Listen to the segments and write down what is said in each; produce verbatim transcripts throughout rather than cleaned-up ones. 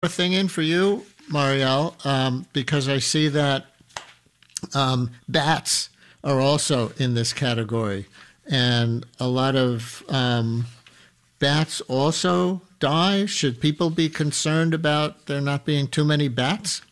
thing in for you, Marielle, um, because I see that um, bats are also in this category, and a lot of um, bats also die. Should people be concerned about there not being too many bats?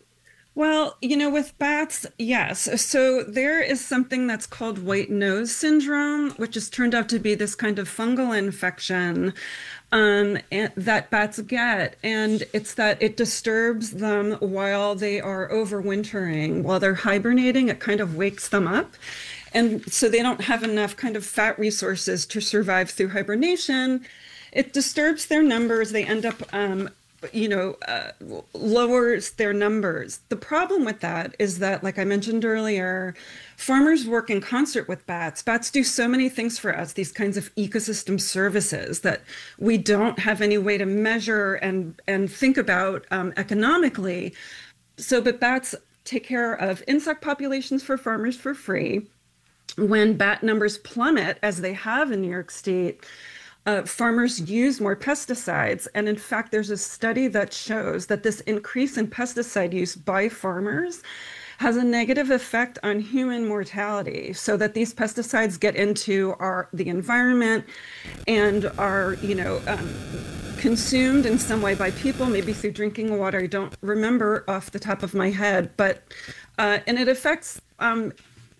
Well, you know, with bats, yes. So there is something that's called white nose syndrome, which has turned out to be this kind of fungal infection um, and- that bats get. And it's that it disturbs them while they are overwintering. While they're hibernating, it kind of wakes them up. And so they don't have enough kind of fat resources to survive through hibernation. It disturbs their numbers. They end up um, you know, uh, lowers their numbers. The problem with that is that, like I mentioned earlier, farmers work in concert with bats. Bats do so many things for us, these kinds of ecosystem services that we don't have any way to measure and, and think about um, economically. So, but bats take care of insect populations for farmers for free. When bat numbers plummet, as they have in New York State, uh, farmers use more pesticides. And in fact, there's a study that shows that this increase in pesticide use by farmers has a negative effect on human mortality, so that these pesticides get into our the environment and are, you know, um, consumed in some way by people, maybe through drinking water. I don't remember off the top of my head, but uh, and it affects um,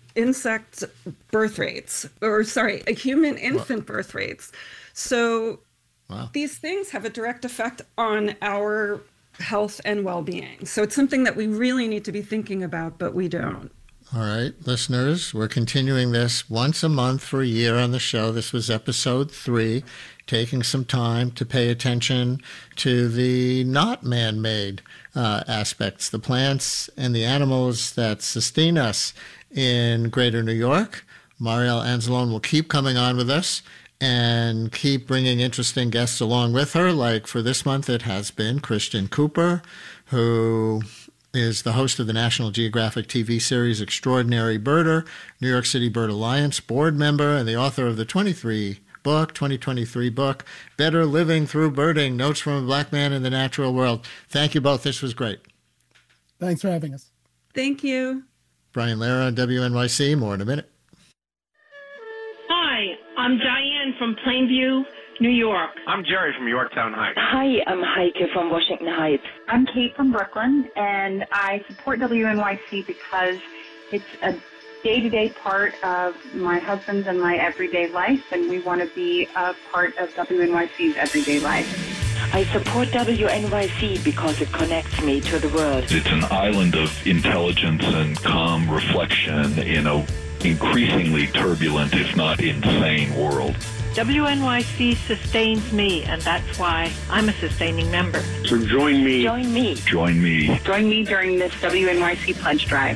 insect birth rates, or sorry, human infant birth rates. So Wow. these things have a direct effect on our health and well-being. So it's something that we really need to be thinking about, but we don't. All right, listeners, we're continuing this once a month for a year on the show. This was episode three, taking some time to pay attention to the not man-made uh, aspects, the plants and the animals that sustain us in greater New York. Marielle Anzalone will keep coming on with us and keep bringing interesting guests along with her. Like for this month, it has been Christian Cooper, who is the host of the National Geographic T V series Extraordinary Birder, New York City Bird Alliance board member, and the author of the twenty-three book, twenty twenty-three book, Better Living Through Birding, Notes from a Black Man in the Natural World. Thank you both. This was great. Thanks for having us. Thank you. Brian Lara on W N Y C. More in a minute. Hi, I'm Diane from Plainview, New York. I'm Jerry from Yorktown Heights. Hi, I'm Heike from Washington Heights. I'm Kate from Brooklyn, and I support W N Y C because it's a day-to-day part of my husband's and my everyday life, and we want to be a part of W N Y C's everyday life. I support W N Y C because it connects me to the world. It's an island of intelligence and calm reflection in a increasingly turbulent, if not insane, world. W N Y C sustains me, and that's why I'm a sustaining member. So join me. Join me. Join me. Join me during this W N Y C pledge drive.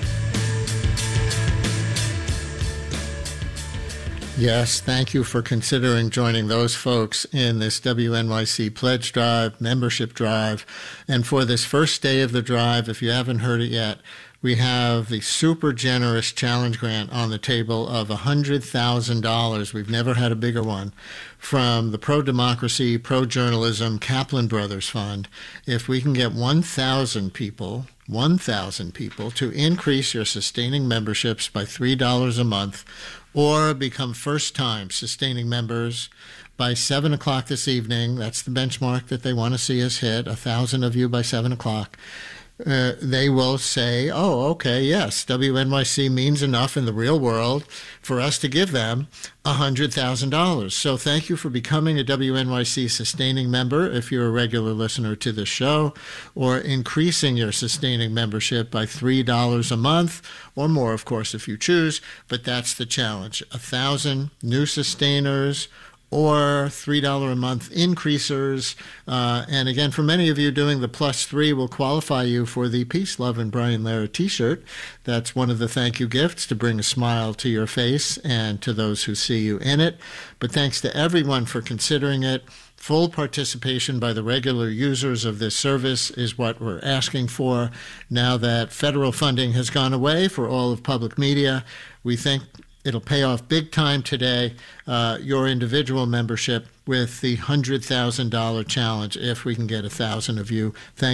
Yes, thank you for considering joining those folks in this W N Y C pledge drive, membership drive. And for this first day of the drive, if you haven't heard it yet, we have the super generous challenge grant on the table of one hundred thousand dollars. We've never had a bigger one, from the pro-democracy, pro-journalism Kaplan Brothers Fund. If we can get one thousand people, one thousand people to increase your sustaining memberships by three dollars a month, or become first-time sustaining members by seven o'clock this evening, that's the benchmark that they want to see us hit, one thousand of you by seven o'clock, Uh, they will say, oh, okay, yes, W N Y C means enough in the real world for us to give them one hundred thousand dollars. So thank you for becoming a W N Y C sustaining member if you're a regular listener to the show, or increasing your sustaining membership by three dollars a month, or more, of course, if you choose. But that's the challenge. one thousand new sustainers, or three dollars a month increasers. Uh, and again, for many of you, doing the plus three will qualify you for the Peace, Love, and Brian Lara t-shirt. That's one of the thank you gifts to bring a smile to your face and to those who see you in it. But thanks to everyone for considering it. Full participation by the regular users of this service is what we're asking for. Now that federal funding has gone away for all of public media, we think It'll pay off big time today, uh, your individual membership with the one hundred thousand dollars challenge if we can get one thousand of you. Thank